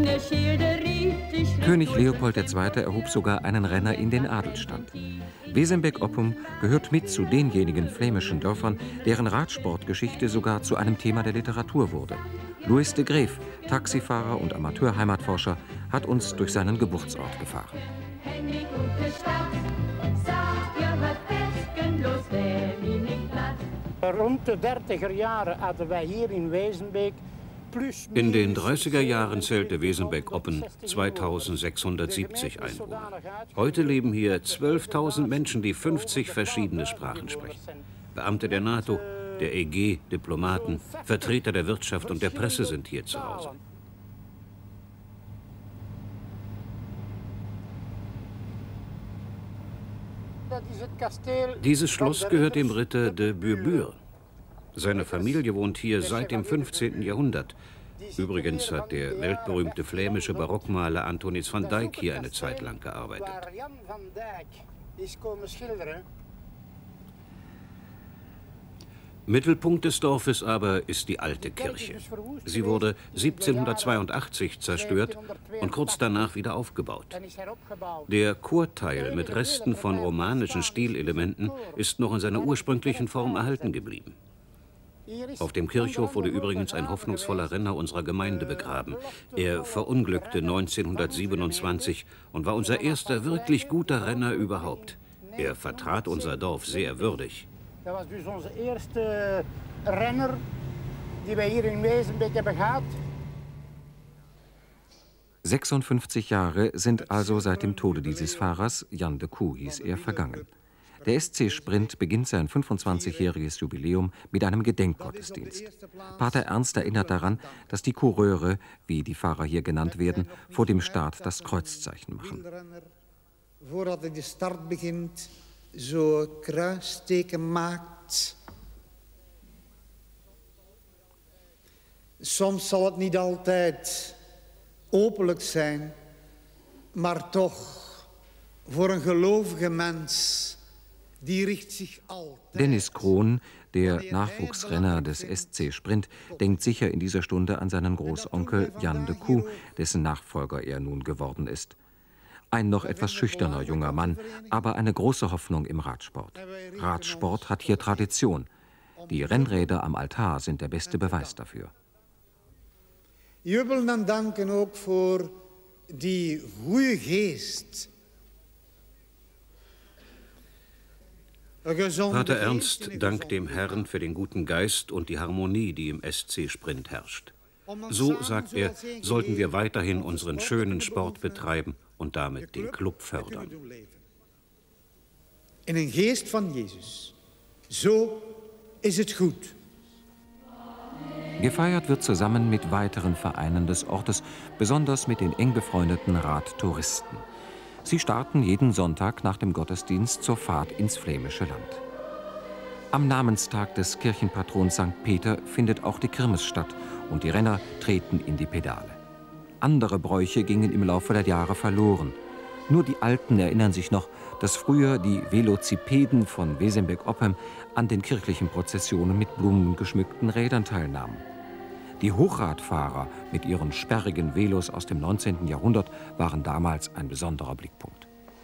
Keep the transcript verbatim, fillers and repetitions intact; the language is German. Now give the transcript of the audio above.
König Leopold der Zweite erhob sogar einen Renner in den Adelsstand. Wesenbeck-Oppum gehört mit zu denjenigen flämischen Dörfern, deren Radsportgeschichte sogar zu einem Thema der Literatur wurde. Louis de Greef, Taxifahrer und Amateur-Heimatforscher, hat uns durch seinen Geburtsort gefahren. Rond de dertiger Jahre hadden wij hier in Wezenbeek. In den dreißiger Jahren zählte Wesenbeck-Oppen zweitausendsechshundertsiebzig Einwohner. Heute leben hier zwölftausend Menschen, die fünfzig verschiedene Sprachen sprechen. Beamte der NATO, der E G, Diplomaten, Vertreter der Wirtschaft und der Presse sind hier zu Hause. Dieses Schloss gehört dem Ritter de Bourbure. Seine Familie wohnt hier seit dem fünfzehnten Jahrhundert. Übrigens hat der weltberühmte flämische Barockmaler Antonius van Dyck hier eine Zeit lang gearbeitet. Mittelpunkt des Dorfes aber ist die alte Kirche. Sie wurde siebzehnhundertzweiundachtzig zerstört und kurz danach wieder aufgebaut. Der Chorteil mit Resten von romanischen Stilelementen ist noch in seiner ursprünglichen Form erhalten geblieben. Auf dem Kirchhof wurde übrigens ein hoffnungsvoller Renner unserer Gemeinde begraben. Er verunglückte neunzehnhundertsiebenundzwanzig und war unser erster wirklich guter Renner überhaupt. Er vertrat unser Dorf sehr würdig. Das war dus onze eerste renner die wir hier in Wezenbeek hebben gehad. sechsundfünfzig Jahre sind also seit dem Tode dieses Fahrers, Jan de Coo hieß er, vergangen. Der S C Sprint beginnt sein fünfundzwanzigjähriges Jubiläum mit einem Gedenkgottesdienst. Pater Ernst erinnert daran, dass die Coureure, wie die Fahrer hier genannt werden, vor dem Start das Kreuzzeichen machen. Voordat de start begint, zo kruisteken maakt. Soms zal het niet altijd openlijk zijn, maar toch voor een gelovige mens. Dennis Krohn, der Nachwuchsrenner des S C Sprint, denkt sicher in dieser Stunde an seinen Großonkel Jan de Coo, dessen Nachfolger er nun geworden ist. Ein noch etwas schüchterner junger Mann, aber eine große Hoffnung im Radsport. Radsport hat hier Tradition. Die Rennräder am Altar sind der beste Beweis dafür. Jubeln en danken ook voor die goede geest. Pater Ernst dankt dem Herrn für den guten Geist und die Harmonie, die im S C Sprint herrscht. So, sagt er, sollten wir weiterhin unseren schönen Sport betreiben und damit den Club fördern. In een geest van Jezus. So is het goed. Gefeiert wird zusammen mit weiteren Vereinen des Ortes, besonders mit den eng befreundeten Radtouristen. Sie starten jeden Sonntag nach dem Gottesdienst zur Fahrt ins flämische Land. Am Namenstag des Kirchenpatrons Sankt Peter findet auch die Kirmes statt und die Renner treten in die Pedale. Andere Bräuche gingen im Laufe der Jahre verloren. Nur die Alten erinnern sich noch, dass früher die Velocipeden von Wesenbeck-Oppum an den kirchlichen Prozessionen mit blumengeschmückten Rädern teilnahmen. Die Hochradfahrer mit ihren sperrigen Velos aus dem neunzehnten Jahrhundert waren damals ein besonderer Blickpunkt.